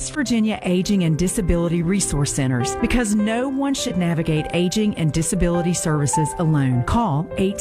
West Virginia Aging and Disability Resource Centers, because no one should navigate aging and disability services alone. Call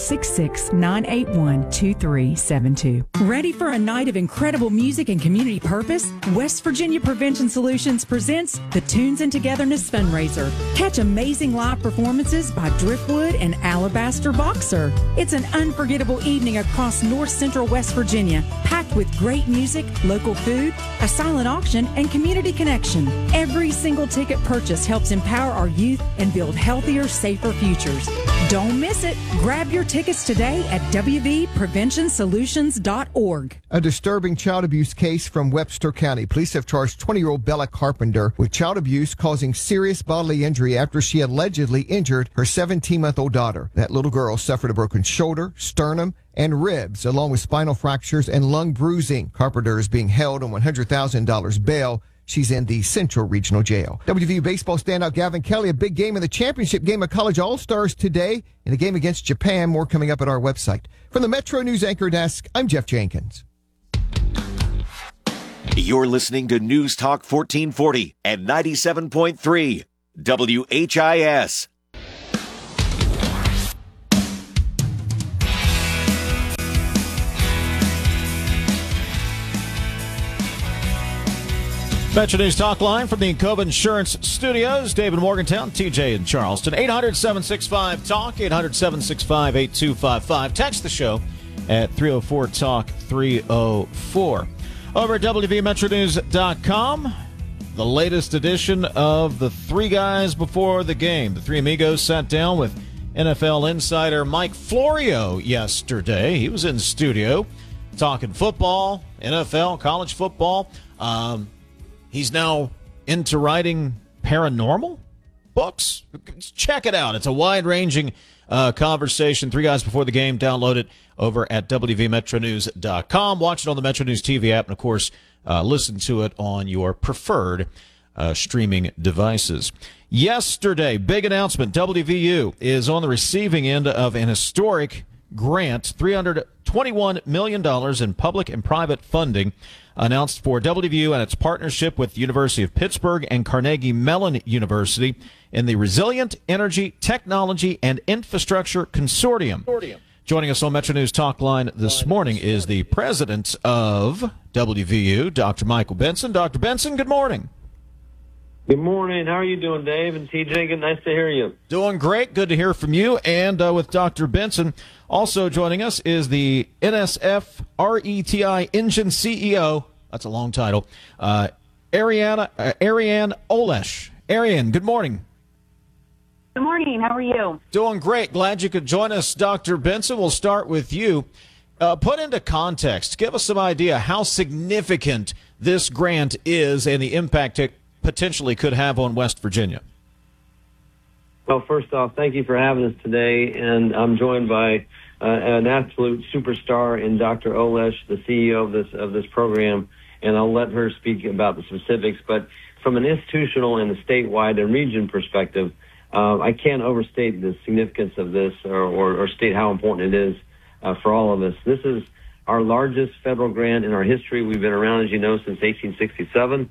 866-981-2372. Ready for a night of incredible music and community purpose? West Virginia Prevention Solutions presents the Tunes and Togetherness Fundraiser. Catch amazing live performances by Driftwood and Alabaster Boxer. It's an unforgettable evening across North Central West Virginia, packed with great music, local food, a silent auction, and community connection. Every single ticket purchase helps empower our youth and build healthier, safer futures. Don't miss it. Grab your tickets today at wvpreventionsolutions.org. A disturbing child abuse case from Webster County. Police have charged 20-year-old Bella Carpenter with child abuse causing serious bodily injury after she allegedly injured her 17-month-old daughter. That little girl suffered a broken shoulder, sternum, and ribs, along with spinal fractures and lung bruising. Carpenter is being held on $100,000 bail. She's in the Central Regional Jail. WVU baseball standout Gavin Kelly, a big game in the championship game of College All-Stars today in a game against Japan. More coming up at our website. From the Metro News Anchor Desk, I'm Jeff Jenkins. You're listening to News Talk 1440 at 97.3 WHIS. Metro News Talk Line from the Cobb Insurance Studios. David Morgantown, TJ in Charleston. 800-765-TALK, 800-765-8255. Text the show at 304-TALK-304. Over at WVMetroNews.com, the latest edition of the Three Guys Before the Game. The three amigos sat down with NFL insider Mike Florio yesterday. He was in studio talking football, NFL, college football. He's now into writing paranormal books. Check it out. It's a wide-ranging conversation. Three Guys Before the Game. Download it over at WVMetroNews.com. Watch it on the Metro News TV app, and, of course, listen to it on your preferred streaming devices. Yesterday, big announcement. WVU is on the receiving end of an historic grant, $321 million in public and private funding announced for WVU and its partnership with the University of Pittsburgh and Carnegie Mellon University in the Resilient Energy Technology and Infrastructure Consortium. Joining us on Metro News Talk Line this morning is the president of WVU, Dr. Michael Benson. Dr. Benson, good morning. Good morning. How are you doing, Dave and TJ? Good, nice to hear you. Doing great. Good to hear from you. And with Dr. Benson, also joining us is the NSF RETI Engine CEO. That's a long title. Ariane Olesh. Ariane, good morning. Good morning. How are you? Doing great. Glad you could join us, Dr. Benson. We'll start with you. Put into context, give us some idea how significant this grant is and the impact it potentially could have on West Virginia. Well, first off, thank you for having us today, and I'm joined by an absolute superstar in Dr. Olesh, the CEO of this program, and I'll let her speak about the specifics. But from an institutional and a statewide and region perspective, I can't overstate the significance of this or state how important it is for all of us. This is our largest federal grant in our history. We've been around, as you know, since 1867.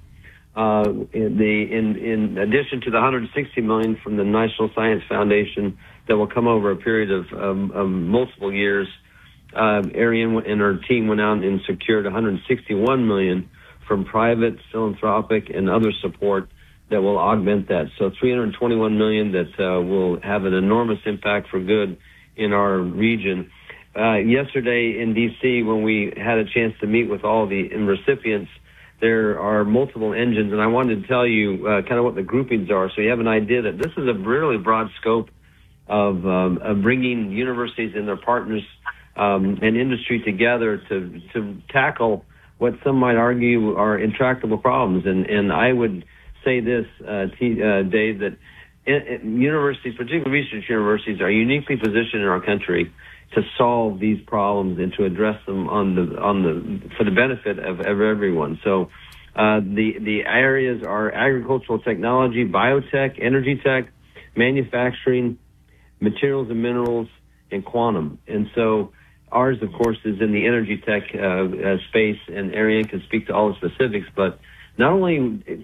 In addition to the $160 million from the National Science Foundation that will come over a period of multiple years, Ariane and her team went out and secured $161 million from private, philanthropic, and other support that will augment that. So $321 million that will have an enormous impact for good in our region. Yesterday in D.C., when we had a chance to meet with all the recipients, there are multiple engines, and I wanted to tell you kind of what the groupings are so you have an idea that this is a really broad scope of bringing universities and their partners and industry together to tackle what some might argue are intractable problems. And I would say this, Dave, that universities, particularly research universities, are uniquely positioned in our country to solve these problems and to address them for the benefit of everyone. So the areas are agricultural technology, biotech, energy tech, manufacturing, materials and minerals, and quantum. And so ours, of course, is in the energy tech space, and Ariane can speak to all the specifics, but not only